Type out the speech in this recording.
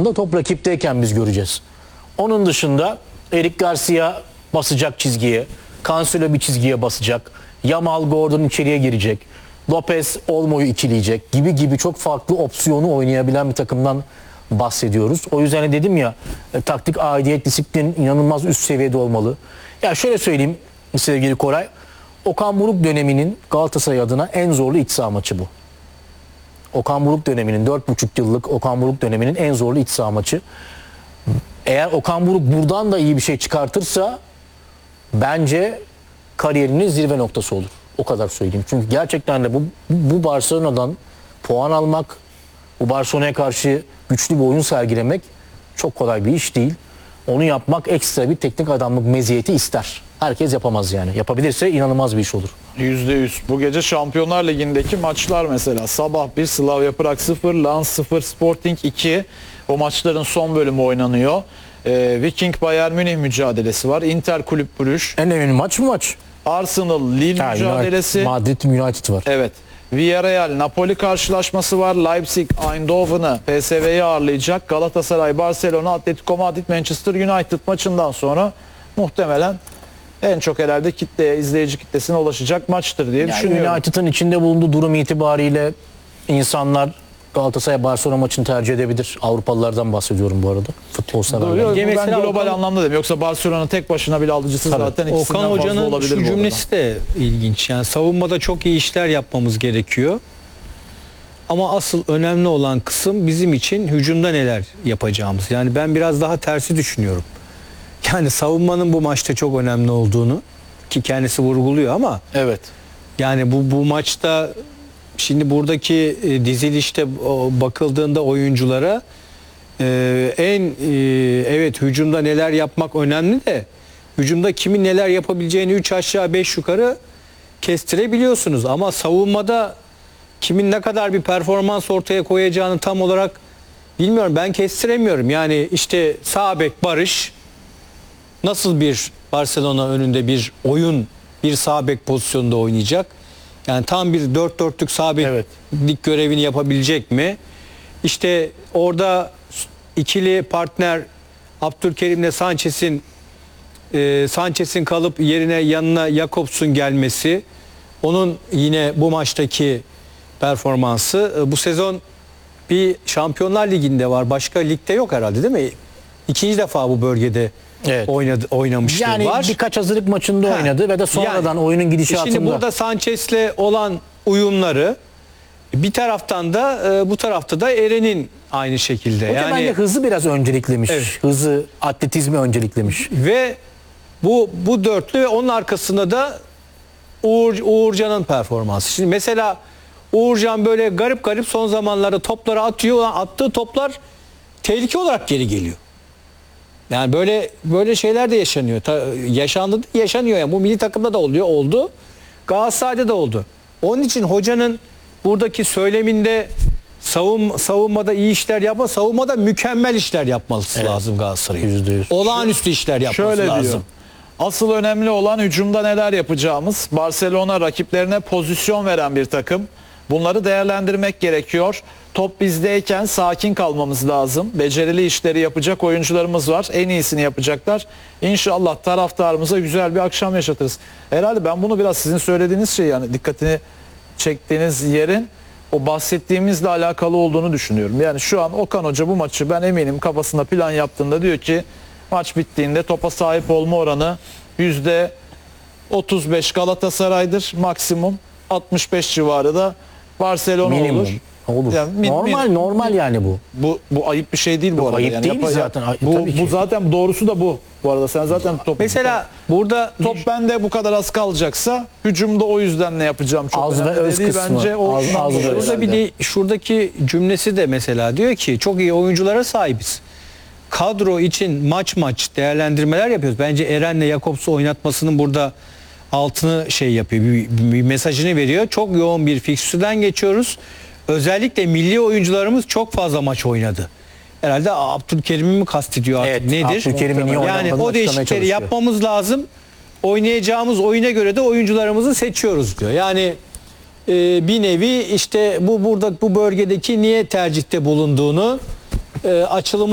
anda top rakipteyken biz göreceğiz. Onun dışında Eric Garcia basacak çizgiye, Cancelo bir çizgiye basacak, Yamal Gordon içeriye girecek, Lopez Olmo'yu ikileyecek gibi çok farklı opsiyonu oynayabilen bir takımdan bahsediyoruz. O yüzden dedim ya taktik aidiyet, disiplin inanılmaz üst seviyede olmalı. Ya şöyle söyleyeyim sevgili Koray, Okan Buruk döneminin Galatasaray adına en zorlu iç saha maçı bu. Okan Buruk döneminin 4,5 yıllık Okan Buruk döneminin en zorlu iç saha maçı. Eğer Okan Buruk buradan da iyi bir şey çıkartırsa bence kariyerinin zirve noktası olur. O kadar söyleyeyim. Çünkü gerçekten de bu Barcelona'dan puan almak, bu Barcelona'ya karşı güçlü bir oyun sergilemek çok kolay bir iş değil. Onu yapmak ekstra bir teknik adamlık meziyeti ister. Herkes yapamaz yani. Yapabilirse inanılmaz bir iş olur. %100. Bu gece Şampiyonlar Ligi'ndeki maçlar mesela. Sabah 1, Slavia Prag 0, Lens 0, Sporting 2. O maçların son bölümü oynanıyor. Viking Bayern Münih mücadelesi var. Inter Kulüp Brugge. En önemli maç mı maç? Arsenal Lille mücadelesi. Madrid United var. Evet. Villarreal Napoli karşılaşması var. Leipzig Eindhoven'ı PSV'yi ağırlayacak. Galatasaray Barcelona Atletico Madrid Manchester United maçından sonra muhtemelen en çok herhalde izleyici kitlesine ulaşacak maçtır diye düşünüyorum. United'ın içinde bulunduğu durum itibariyle insanlar Galatasaray Barcelona maçını tercih edebilir. Avrupalılardan bahsediyorum bu arada. Futbol severler. Ben global anlamda dedim. Yoksa Barcelona tek başına bile alıcısı zaten ikisinden Okan fazla Hoca'nın olabilir. şu cümlesi de ilginç. Yani savunmada çok iyi işler yapmamız gerekiyor. Ama asıl önemli olan kısım bizim için hücumda neler yapacağımız. Yani ben biraz daha tersi düşünüyorum. Yani savunmanın bu maçta çok önemli olduğunu ki kendisi vurguluyor ama Evet. yani bu maçta şimdi buradaki dizilişte bakıldığında oyunculara evet hücumda neler yapmak önemli de hücumda kimin neler yapabileceğini 3 aşağı 5 yukarı kestirebiliyorsunuz ama savunmada kimin ne kadar bir performans ortaya koyacağını tam olarak bilmiyorum, ben kestiremiyorum. Yani işte sağ bek Barış nasıl bir Barcelona önünde bir oyun, bir sağ bek pozisyonunda oynayacak? Yani tam bir 4-4'lük sağ beklik görevini yapabilecek mi? İşte orada ikili partner Abdülkerim'le Sanchez'in kalıp yerine yanına Jakobs'un gelmesi, onun yine bu maçtaki performansı. Bu sezon bir Şampiyonlar Ligi'nde var. Başka ligde yok herhalde değil mi? İkinci defa bu bölgede oynamıştır yani var. birkaç hazırlık maçında oynadı ve de sonradan oyunun gidişatında. Şimdi burada Sanchez'le olan uyumları bir taraftan da bu tarafta da Eren'in aynı şekilde. Hoca bence hızı biraz önceliklemiş. Evet. Hızı, atletizmi önceliklemiş. Ve bu dörtlü ve onun arkasında da Uğurcan'ın performansı. Şimdi mesela Uğurcan böyle garip son zamanlarda topları atıyor. Attığı toplar tehlike olarak geri geliyor. Yani böyle şeyler de yaşanıyor. Yaşanıyor. Yani bu milli takımda da oldu. Galatasaray'da da oldu. Onun için hocanın buradaki söyleminde savunmada iyi işler yapma, savunmada mükemmel işler yapması lazım Galatasaray'ın. %100. Olağanüstü işler yapması Şöyle lazım. diyor. Asıl önemli olan hücumda neler yapacağımız. Barcelona rakiplerine pozisyon veren bir takım. Bunları değerlendirmek gerekiyor. Top bizdeyken sakin kalmamız lazım. Becerili işleri yapacak oyuncularımız var. En iyisini yapacaklar. İnşallah taraftarımıza güzel bir akşam yaşatırız. Herhalde ben bunu biraz sizin söylediğiniz şey, yani dikkatini çektiğiniz yerin o bahsettiğimizle alakalı olduğunu düşünüyorum. Yani şu an Okan Hoca bu maçı, ben eminim kafasında plan yaptığında diyor ki maç bittiğinde topa sahip olma oranı %35 Galatasaray'dır. Maksimum 65 civarı da Barcelona Minimum. olur. Yani normal yani bu. Bu ayıp bir şey değil bu arada. Ayıp yani değil zaten. Tabii bu ki. zaten doğrusu da bu. Bu arada sen zaten Mesela burada top bende bu kadar az kalacaksa hücumda o yüzden ne yapacağım çok Az ve önemli öz değil. kısmı. Bence o Az ve öz. burada bir de şuradaki cümlesi de mesela diyor ki çok iyi oyunculara sahibiz. Kadro için maç değerlendirmeler yapıyoruz. Bence Eren'le Jakobs'u oynatmasının burada altını yapıyor. Bir mesajını veriyor. Çok yoğun bir fikstürden geçiyoruz. Özellikle milli oyuncularımız çok fazla maç oynadı. Herhalde Abdülkerim'i mi kastediyor artık, Evet, nedir? Abdülkerim'in niye yani oynamadığını o açıklamaya değişiklikleri çalışıyor. yapmamız lazım. Oynayacağımız oyuna göre de oyuncularımızı seçiyoruz diyor. Yani bir nevi işte bu bölgedeki niye tercihte bulunduğunu açılımı